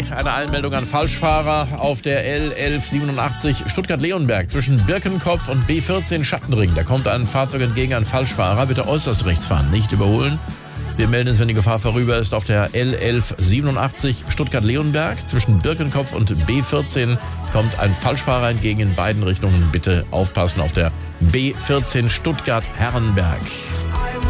Polizei eine Einmeldung an Falschfahrer auf der L1187 Stuttgart-Leonberg zwischen Birkenkopf und B14 Schattenring. Da kommt ein Fahrzeug entgegen, ein Falschfahrer. Bitte äußerst rechts fahren, nicht überholen. Wir melden es, wenn die Gefahr vorüber ist, auf der L1187 Stuttgart-Leonberg. Zwischen Birkenkopf und B14 kommt ein Falschfahrer entgegen in beiden Richtungen. Bitte aufpassen auf der B14 Stuttgart-Herrenberg.